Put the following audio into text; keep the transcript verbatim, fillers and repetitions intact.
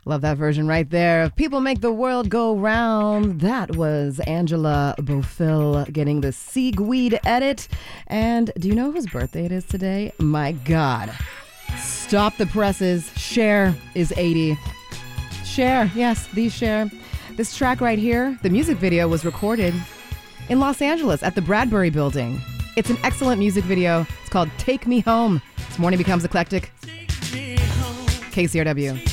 Love that version right there. People Make the World Go Round. That was Angela Bofill getting the Seaweed edit. And do you know whose birthday it is today? My God. Stop the presses. Cher is eighty. Cher, yes, the Cher. This track right here, the music video was recorded in Los Angeles at the Bradbury Building. It's an excellent music video. It's called Take Me Home. This morning becomes eclectic. K C R W.